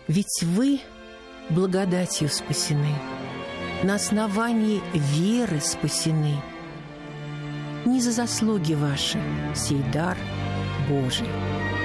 Ведь вы благодатью спасены, на основании веры спасены. Не за заслуги ваши, сей дар Божий.